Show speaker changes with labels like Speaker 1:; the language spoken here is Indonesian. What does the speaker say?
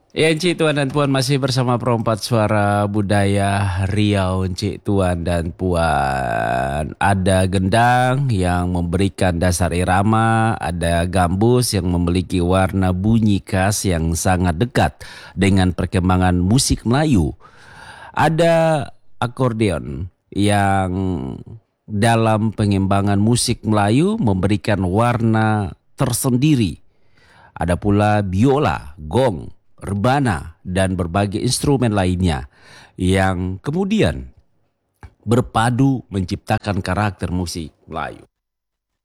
Speaker 1: Ya, Encik Tuan dan Puan masih bersama Perompat Suara Budaya Riau, Encik Tuan dan Puan. Ada gendang yang memberikan dasar irama, ada gambus yang memiliki warna bunyi khas yang sangat dekat dengan perkembangan musik Melayu. Ada akordeon yang dalam pengembangan musik Melayu memberikan warna tersendiri. Ada pula biola, gong, rebana, dan berbagai instrumen lainnya yang kemudian berpadu menciptakan karakter musik Melayu.